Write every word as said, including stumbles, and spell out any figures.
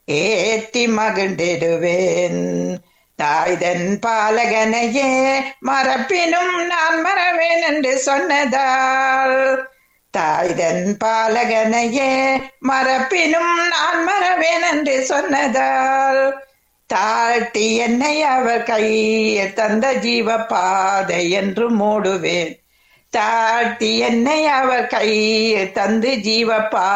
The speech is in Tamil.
ஏத்தி மகிழ்ந்திடுவேன். தாய்தன் பாலகனையே மறப்பினும் நான் மறவேன் என்று சொன்னதால், தாய்தன் பாலகனையே மறப்பினும் நான் மறவேன் என்று சொன்னதால், தாழ்த்தி என்னை அவர் கையில் தந்த ஜீவ பாதை என்று மூடுவேன். தாழ்த்தி என்னை அவர் கையில் தந்து ஜீவ